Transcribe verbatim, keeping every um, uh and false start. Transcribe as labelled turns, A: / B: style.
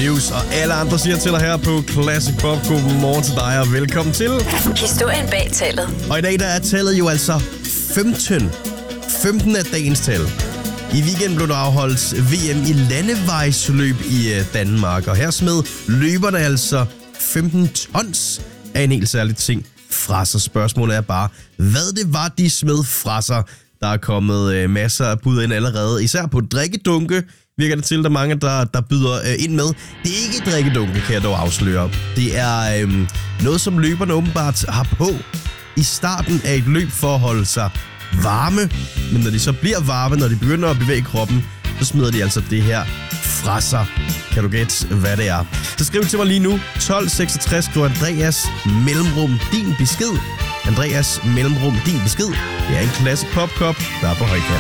A: Muse og alle andre siger til dig her på Classic Pop. Godmorgen til dig og velkommen til.
B: Historien bag tallet.
A: Og i dag der er tallet jo altså femten. femten er dagens tal. I weekenden blev der afholdt V M i landevejsløb i Danmark. Og her smed løberne altså femten tons af en helt særlig ting fra sig. Spørgsmålet er bare, hvad det var, de smed fra sig. Der er kommet øh, masser af bud ind allerede. Især på drikkedunke virker det til, der er mange, der, der byder øh, ind med. Det er ikke drikkedunke, kan jeg dog afsløre. Det er øh, noget, som løberne åbenbart har på i starten af et løb for at holde sig varme. Men når de så bliver varme, når de begynder at bevæge kroppen, så smider de altså det her fra sig. Kan du gætte, hvad det er? Så skriv til mig lige nu. tolv seksogtres, skriv Andreas mellemrum din besked. Andreas mellemrum din besked. Det er en Classic Pop Cup, der er på højkant.